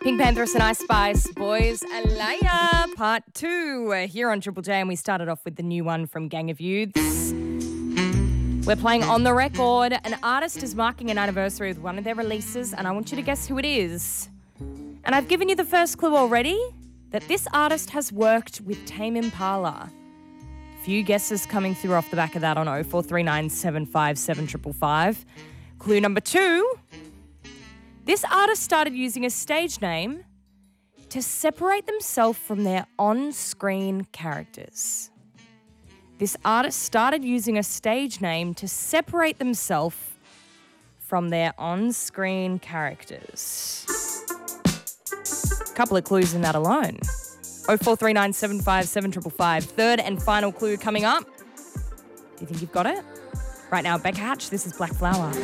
Pink Panthers and Ice Spice, Boys a Liar, Part 2. Here on Triple J, and we started off with the new one from Gang of Youths. We're playing On The Record. An artist is marking an anniversary with one of their releases, and I want you to guess who it is. And I've given you the first clue already, that this artist has worked with Tame Impala. Few guesses coming through off the back of that on 0439 757 555. Clue number 2. This artist started using a stage name to separate themselves from their on-screen characters. This artist started using a stage name to separate themselves from their on-screen characters. A couple of clues in that alone. 0439 757 555. Third and final clue coming up. Do you think you've got it? Right now, Becca Hatch, this is Black Flower.